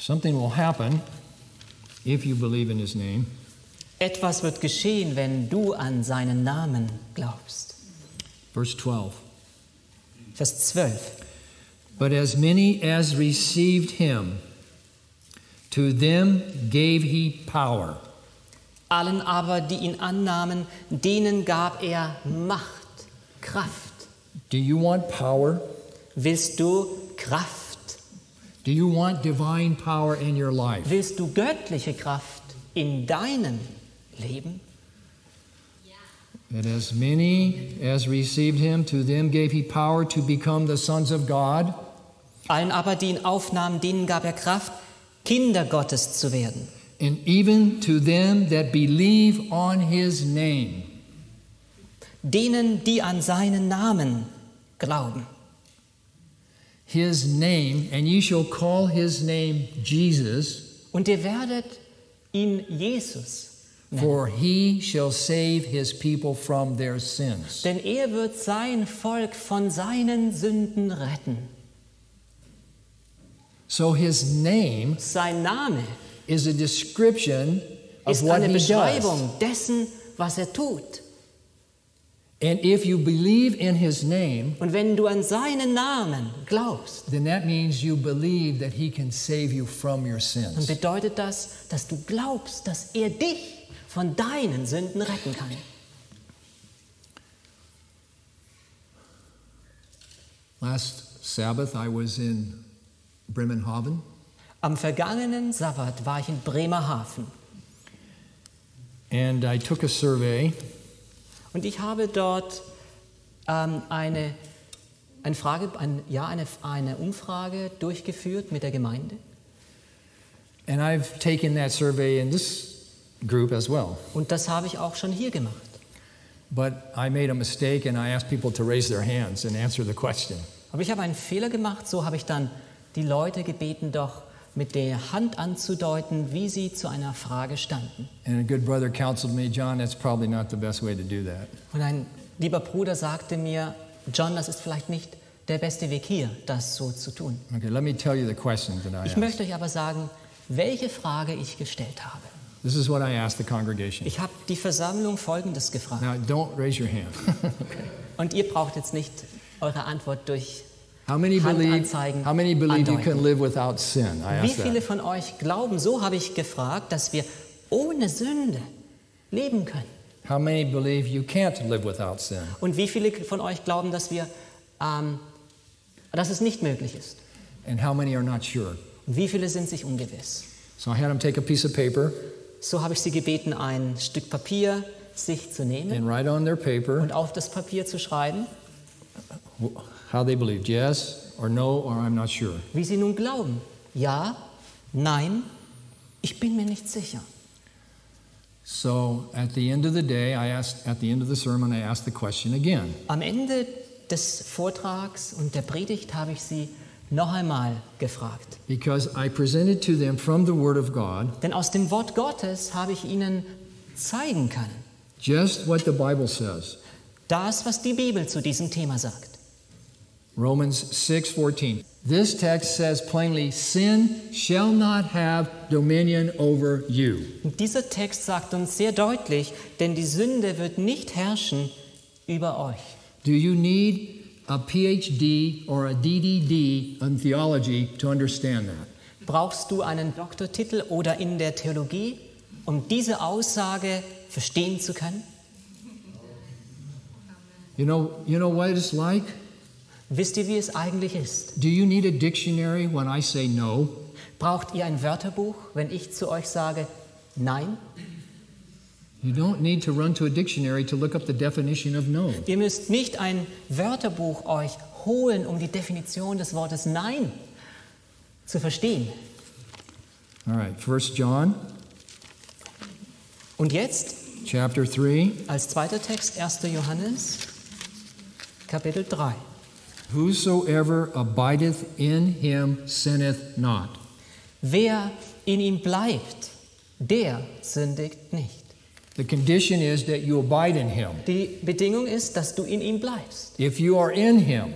Something will happen if you believe in his name. Etwas wird geschehen, wenn du an seinen Namen glaubst. Verse 12. Vers 12. But as many as received him, to them gave he power. Allen aber, die ihn annahmen, denen gab er Macht, Kraft. Do you want power? Willst du Kraft? Do you want divine power in your life? Willst du göttliche Kraft in deinem Leben? That as many as received him, to them gave he power to become the sons of God. Allen aber, die ihn aufnahmen, denen gab er Kraft, Kinder Gottes zu werden. And even to them that believe on his name. Denen, die an seinen Namen glauben. His name, and ye shall call his name Jesus, Und ihr werdet ihn Jesus nennen. for he shall save his people from their sins. Denn er wird sein Volk von seinen Sünden retten. So his name Sein Name is a description of ist what eine he does. Beschreibung dessen, was er tut. And if you believe in his name, Und wenn du an seinen Namen glaubst, then that means you believe that he can save you from your dann sins. bedeutet das, dass du glaubst, dass er dich von deinen Sünden retten kann. Last Sabbath I was in Bremerhaven, Am vergangenen Sabbat war ich in Bremerhaven and I took a survey. und ich habe dort eine Umfrage durchgeführt mit der Gemeinde. And I've taken that survey in this group as well. Und das habe ich auch schon hier gemacht. But I made a mistake and I asked people to raise their hands and answer the question. Aber ich habe einen Fehler gemacht, so habe ich dann die Leute gebeten, doch mit der Hand anzudeuten, wie sie zu einer Frage standen. And a good brother counseled me, John, that's probably not the best way to do that. Und ein lieber Bruder sagte mir, John, das ist vielleicht nicht der beste Weg hier, das so zu tun. Okay, let me tell you the question that I Ich asked. möchte euch aber sagen, welche Frage ich gestellt habe. This is what I asked the congregation. Ich habe die Versammlung Folgendes gefragt. Now, don't raise your hand. Und ihr braucht jetzt nicht eure Antwort durch How many believe Handanzeigen you can andeuten. live without sin? I Wie asked viele that. von euch glauben, so habe ich gefragt, dass wir ohne Sünde leben können? How many believe you can't live without sin? Und wie viele von euch glauben, dass es nicht möglich ist? And how many are not sure? Und wie viele sind sich ungewiss? So I had them take a piece of paper So habe ich sie gebeten, ein Stück Papier sich zu nehmen and write on their paper und auf das Papier zu schreiben, how they believed, yes or no or I'm not sure. wie sie nun glauben. Ja, nein, ich bin mir nicht sicher. So at the end of the day, at the end of the sermon, I asked the question again. Am Ende des Vortrags und der Predigt habe ich sie noch einmal gefragt. Because I presented to them from the Word of God Denn aus dem Wort Gottes habe ich ihnen zeigen können, just what the Bible says. das, was die Bibel zu diesem Thema sagt. Romans 6:14. This text says plainly, sin shall not have dominion over you. Und dieser Text sagt uns sehr deutlich, denn die Sünde wird nicht herrschen über euch. Do you need a PhD or a DDD in theology to understand that? Brauchst du einen Doktortitel oder in der Theologie, um diese Aussage verstehen zu können? You know what it's like? Wisst ihr, wie es eigentlich ist? Do you need a dictionary when I say no? Braucht ihr ein Wörterbuch, wenn ich zu euch sage Nein? You don't need to run to a dictionary to look up the definition of no. Ihr müsst nicht ein Wörterbuch euch holen, um die Definition des Wortes Nein zu verstehen. All right, 1 John Und jetzt chapter 3. als zweiter Text 1. Johannes, Kapitel 3. Whosoever abideth in him sinneth not. Wer in ihm bleibt, der sündigt nicht. The condition is that you abide in him. Die Bedingung ist, dass du in ihm bleibst. If you are in him,